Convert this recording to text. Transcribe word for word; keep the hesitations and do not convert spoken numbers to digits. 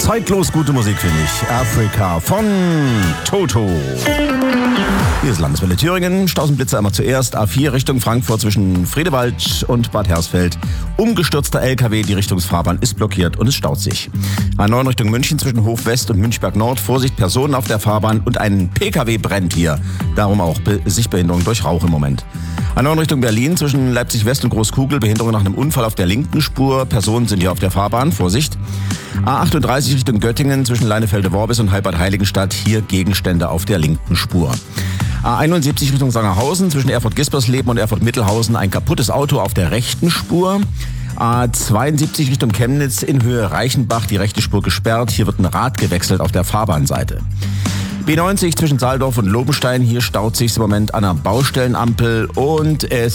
Zeitlos gute Musik, finde ich. Afrika von Toto. Hier ist Landeswelle Thüringen. Stausenblitzer einmal zuerst. A vier Richtung Frankfurt zwischen Friedewald und Bad Hersfeld. Umgestürzter L K W. Die Richtungsfahrbahn ist blockiert und es staut sich. A neun Richtung München zwischen Hof West und Münchberg Nord. Vorsicht, Personen auf der Fahrbahn und ein P K W brennt hier. Darum auch Be- Sichtbehinderung durch Rauch im Moment. A neun Richtung Berlin zwischen Leipzig West und Großkugel. Behinderung nach einem Unfall auf der linken Spur. Personen sind hier auf der Fahrbahn. Vorsicht. A achtunddreißig Richtung Göttingen zwischen Leinefelde-Worbis und Halbert-Heiligenstadt. Hier Gegenstände auf der linken Spur. A einundsiebzig Richtung Sangerhausen zwischen Erfurt-Gispersleben und Erfurt-Mittelhausen. Ein kaputtes Auto auf der rechten Spur. A zweiundsiebzig Richtung Chemnitz in Höhe Reichenbach. Die rechte Spur gesperrt. Hier wird ein Rad gewechselt auf der Fahrbahnseite. B neunzig zwischen Saaldorf und Lobenstein. Hier staut sich im Moment an der Baustellenampel und es